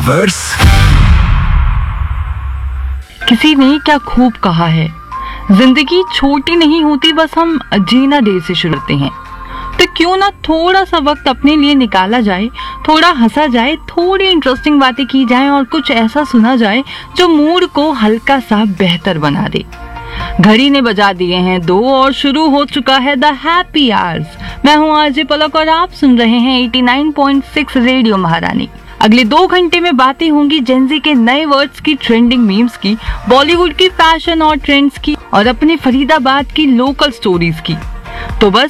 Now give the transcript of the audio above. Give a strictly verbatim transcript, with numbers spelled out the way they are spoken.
Verse किसी ने क्या खूब कहा है, जिंदगी छोटी नहीं होती, बस हम जीना देर से शुरू करते हैं। तो क्यों ना थोड़ा सा वक्त अपने लिए निकाला जाए, थोड़ा हंसा जाए, थोड़ी इंटरेस्टिंग बातें की जाए और कुछ ऐसा सुना जाए जो मूड को हल्का सा बेहतर बना दे। घड़ी ने बजा दिए हैं दो और शुरू हो चुका है द हैप्पी आवर्स। मैं हूँ आरजे पलक और आप सुन रहे हैं नवासी पॉइंट छह रेडियो महारानी। अगले दो घंटे में बातें होंगी जेंजी के नए वर्ड्स की, ट्रेंडिंग मीम्स की, बॉलीवुड की फैशन और ट्रेंड्स की और अपने फरीदाबाद की लोकल स्टोरीज की। तो बस